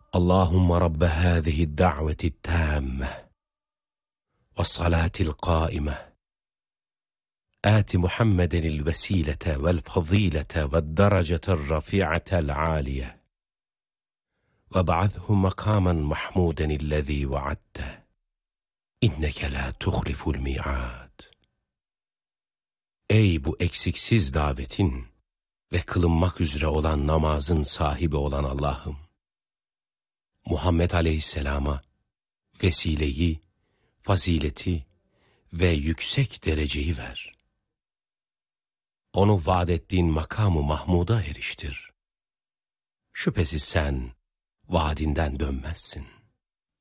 Allahümme Rabbe hâzihi da'veti tâmme ve salâtil qâime âti Muhammedenil vesilete vel fazilete ve derecetel rafi'atel âliye ve ba'athu makamen mahmudenillezî vaadte inneke la tuhliful mi'ad. Ey bu eksiksiz davetin ve kılınmak üzere olan namazın sahibi olan Allah'ım, Muhammed Aleyhisselam'a vesileyi, fazileti ve yüksek dereceyi ver. Onu vaad ettiğin makamı Mahmud'a eriştir. Şüphesiz sen vaadinden dönmezsin.